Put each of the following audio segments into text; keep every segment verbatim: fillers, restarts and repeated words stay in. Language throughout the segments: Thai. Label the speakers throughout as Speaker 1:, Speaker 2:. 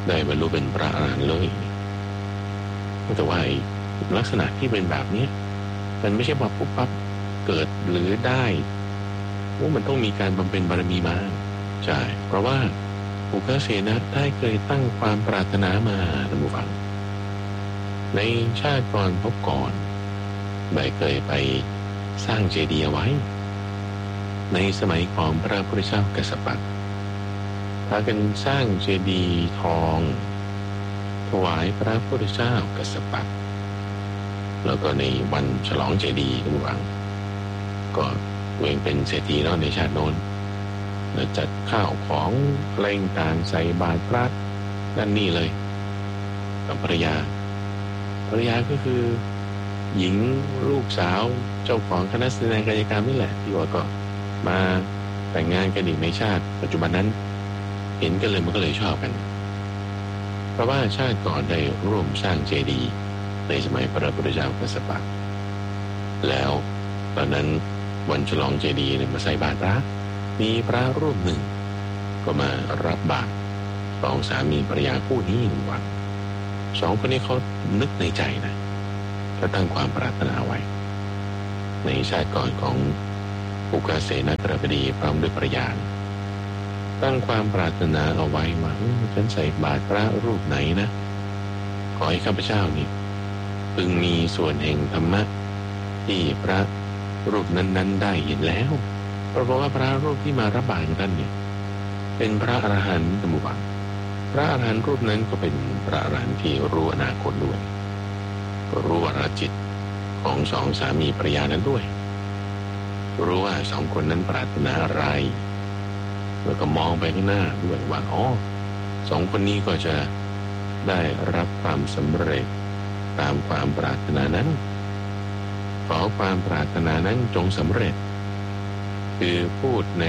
Speaker 1: ได้บรรลุเป็นพระอรหันต์เลยแต่ว่าลักษณะที่เป็นแบบนี้มันไม่ใช่ว่าปุ๊บปั๊บเกิดหรือได้ว่ามันต้องมีการบำเพ็ญบารมีมาใช่เพราะว่าอุกเสนะได้เคยตั้งความปรารถนามาท่านผู้ฟังในชาติก่อนพบก่อนได้เคยไปสร้างเจดีย์ไว้ในสมัยของพระพุทธเจ้ากัสสปะพากันสร้างเจดีย์ทองถวายพระพุทธเจ้ากัสสปะแล้วก็ในวันฉลองเจดีย์ท่านผู้ฟังก็ตัวเองเป็นเศรษฐีแล้วในชาติโน้นแล้วจัดข้าวของเพลงต่างใส่บาตรพระนั่นนี่เลยกับภรรยาภรรยาก็คือหญิงลูกสาวเจ้าของคณะแสดงกายกรรมนี่แหละที่ว่าก็มาแต่งงานกันอีกในชาติปัจจุบันนั้นเห็นกันเลยมันก็เลยชอบกันเพราะว่าชาติก่อนได้ร่วมสร้างเจดีย์ในสมัยพระพุทธเจ้ากัสสปะแล้วตอนนั้นวันฉลองเจดีย์เนี่ยมาใส่บาตรพระมีพระรูปหนึ่งก็มารับบาตรสองสามีภรรยาคู่นี้หนึ่งวันสองคนนี้เขานึกในใจนะก็ตั้งความปรารถนาไว้ในชาติก่อนของอุกเสนกบดีพร้อมด้วยภรรยาตั้งความปรารถนาเอาไว้ว่าฉันใส่บาตรพระรูปไหนนะขอให้ข้าพเจ้านี่พึงมีส่วนแห่งธรรมะที่พระรูปนั้นๆได้เห็นแล้วเพราะว่าพระรูปที่มารับบาตรท่านเนี่ยเป็นพระอรหันต์สมุบัติพระอรหันต์รูปนั้นก็เป็นพระอรหันต์ที่รู้อนาคตด้วยก็รู้วาระจิตของสองสามีภรรยานั้นด้วยรู้ว่าสองคนนั้นปรารถนาอะไรแล้วก็มองไปข้างหน้าด้วยว่าอ๋อสองคนนี้ก็จะได้รับความสำเร็จตามความปรารถนานั้นขอความปรารถนานั้นจงสำเร็จคือพูดใน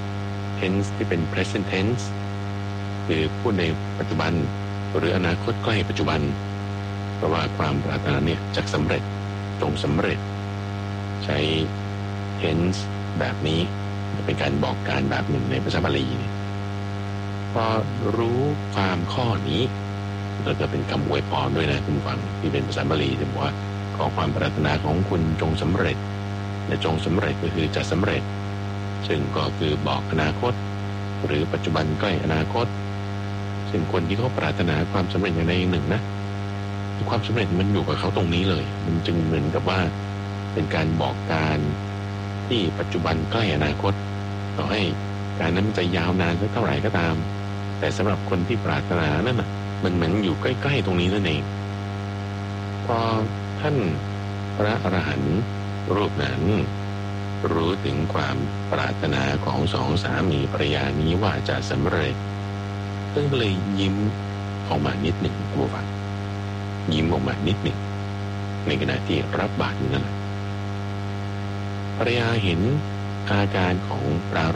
Speaker 1: tense ที่เป็น present tense คือพูดในปัจจุบันหรืออนาคตใกล้ปัจจุบันเพราะว่าความปรารถนาเนี่ยจะสำเร็จจงสำเร็จใช้ tense แบบนี้เป็นการบอกการแบบหนึ่งในภาษาบาลีพอรู้ความข้อนี้เราจะเป็นคำอวยพรด้วยนะคุณฟังที่เป็นภาษาบาลีจะบอกว่าขอความปรารถนาของคุณจงสำเร็จและจงสำเร็จก็คือจะสำเร็จซึ่งก็คือบอกอนาคตหรือปัจจุบันใกล้อนาคตซึ่งคนที่เขาปรารถนาความสำเร็จอย่างใดหนึ่งนะความสำเร็จมันอยู่กับเขาตรงนี้เลยมันจึงเหมือนกับว่าเป็นการบอกการที่ปัจจุบันใกล้อนาคตต่อให้การนั้นจะยาวนานสักเท่าไหร่ก็ตามแต่สำหรับคนที่ปรารถนานั่นน่ะมันเหมือนอยู่ใกล้ๆตรงนี้นั่นเองพอท่านพระอรหันต์รูปนั้นรู้ถึงความปรารถนาของสองสามีภรรยานี้ว่าจะสำเร็จก็เลยยิ้มออกมานิดหนึ่งผู้ฟังยิ้มออกมานิดหนึ่งในขณะที่รับบาตรนั่นแหละภรรยาเห็นอาการของพระ